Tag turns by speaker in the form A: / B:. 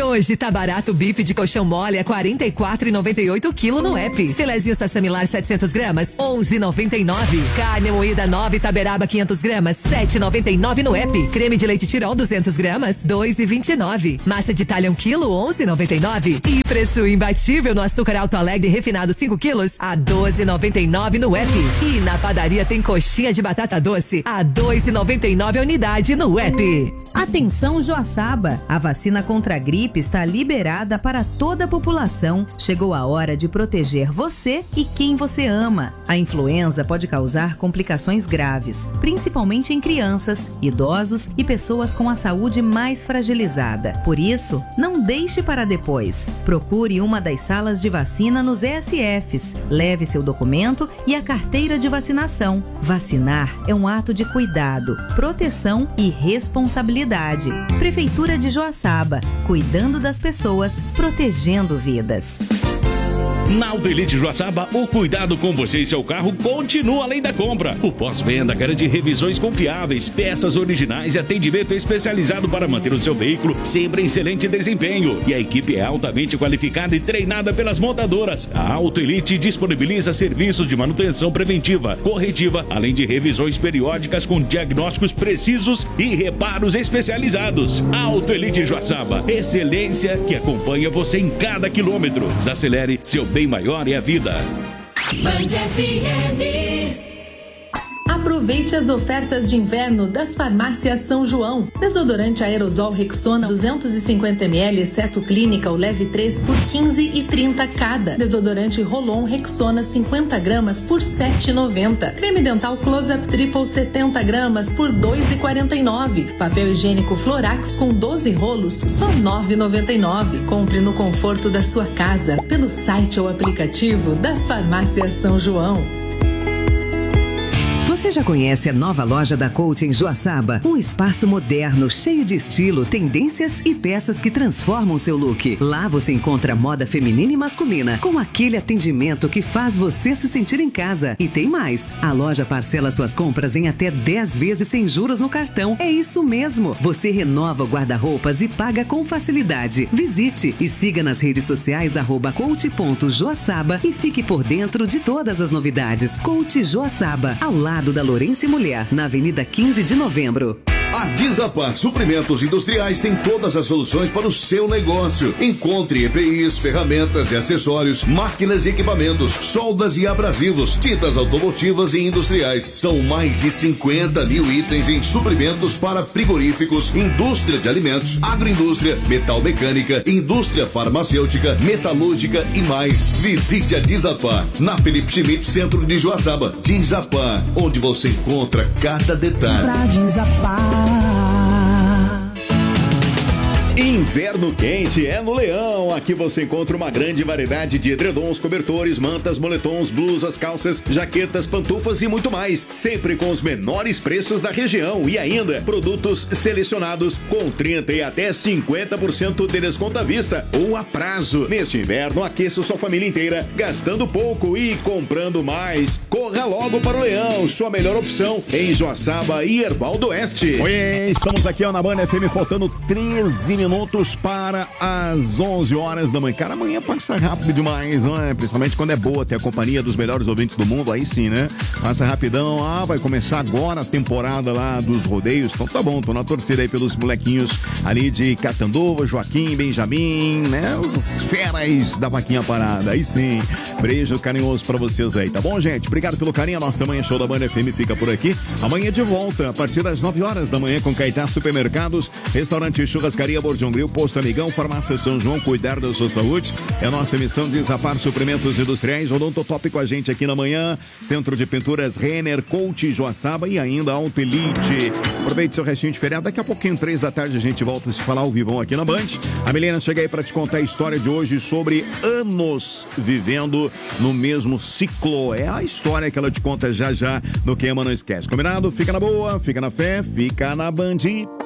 A: Hoje tá barato o bife de colchão mole a 44,98 o quilo no app. Filezinho Sassamilar 700 gramas, 11,99. Carne moída 9 Taberaba 500 gramas, 7,99 no app. Creme de leite Tirol 200 gramas, 2,29. Massa de talha 1 quilo, 11,99. E preço imbatível no açúcar Alto Alegre refinado 5 quilos, a 12,99 no app. E na padaria tem coxinha de batata doce, a 2,99 a unidade no app.
B: Atenção Joaçaba, a vacina contra a gripe está liberada para toda a população. Chegou a hora de proteger você e quem você ama. A influenza pode causar complicações graves, principalmente em crianças, idosos e pessoas com a saúde mais fragilizada. Por isso, não deixe para depois. Procure uma das salas de vacina nos ESFs. Leve seu documento e a carteira de vacinação. Vacinar é um ato de cuidado, proteção e responsabilidade. Prefeitura de Joaçaba, cuidando das pessoas, protegendo vidas.
C: Na Autoelite Joaçaba, o cuidado com você e seu carro continua além da compra. O pós-venda garante revisões confiáveis, peças originais e atendimento especializado para manter o seu veículo sempre em excelente desempenho. E a equipe é altamente qualificada e treinada pelas montadoras. A Autoelite disponibiliza serviços de manutenção preventiva, corretiva, além de revisões periódicas com diagnósticos precisos e reparos especializados. Autoelite Joaçaba, excelência que acompanha você em cada quilômetro. Desacelere, seu bem maior é a vida.
D: Band FM.
E: Aproveite as ofertas de inverno das farmácias São João. Desodorante aerosol Rexona 250 ml, exceto clínica, o leve 3 por 15,30 cada. Desodorante Rolon Rexona 50 gramas por 7,90. Creme dental Close-Up Triple 70 gramas por 2,49. Papel higiênico Florax com 12 rolos, só 9,99. Compre no conforto da sua casa, pelo site ou aplicativo das farmácias São João.
F: Você já conhece a nova loja da Coach em Joaçaba? Um espaço moderno, cheio de estilo, tendências e peças que transformam seu look. Lá você encontra moda feminina e masculina, com aquele atendimento que faz você se sentir em casa. E tem mais, a loja parcela suas compras em até 10 vezes sem juros no cartão. É isso mesmo, você renova o guarda-roupas e paga com facilidade. Visite e siga nas redes sociais @coach.joaçaba e fique por dentro de todas as novidades. Coach Joaçaba, ao lado da Lourenço Mulher, na Avenida 15 de Novembro.
G: A Dizapar Suprimentos Industriais tem todas as soluções para o seu negócio. Encontre EPIs, ferramentas e acessórios, máquinas e equipamentos, soldas e abrasivos, tintas automotivas e industriais. São mais de 50 mil itens em suprimentos para frigoríficos, indústria de alimentos, agroindústria, metal mecânica, indústria farmacêutica, metalúrgica e mais. Visite a Dizapar, na Felipe Schmidt, centro de Joaçaba. Dizapar, onde você encontra cada detalhe.
D: Pra Dizapar.
H: Inverno quente é no Leão. Aqui você encontra uma grande variedade de edredons, cobertores, mantas, moletons, blusas, calças, jaquetas, pantufas e muito mais. Sempre com os menores preços da região e ainda produtos selecionados com 30% e até 50% de desconto à vista ou a prazo. Neste inverno, aqueça sua família inteira, gastando pouco e comprando mais. Corra logo para o Leão, sua melhor opção em Joaçaba e Erval do Oeste.
I: Oi, estamos aqui na Band FM, faltando 13 minutos para as 11 horas da manhã. Cara, amanhã passa rápido demais, não é? Principalmente quando é boa ter a companhia dos melhores ouvintes do mundo, aí sim, né? Passa rapidão. Vai começar agora a temporada lá dos rodeios. Então tá bom, tô na torcida aí pelos molequinhos ali de Catanduva, Joaquim, Benjamin, né? Os feras da vaquinha parada, aí sim. Beijo carinhoso pra vocês aí, tá bom, gente? Obrigado pelo carinho. A nossa manhã show da Band FM fica por aqui. Amanhã de volta, a partir das 9 horas da manhã, com Caetá Supermercados, Restaurante Churrascaria Bordião Grill, Posto Amigão, Farmácia São João, cuidar da sua saúde. É a nossa missão de Zapar Suprimentos Industriais. Odontotop com a gente aqui na manhã. Centro de Pinturas Renner, Coach Joaçaba e ainda Autoelite. Aproveite seu restinho de feriado. Daqui a pouquinho, 3 da tarde, a gente volta a se falar ao vivão aqui na Band. A Milena chega aí para te contar a história de hoje sobre anos vivendo no mesmo ciclo. É a história que ela te conta já já no Quem Ama Não Esquece. Combinado? Fica na boa, fica na fé, fica na Band.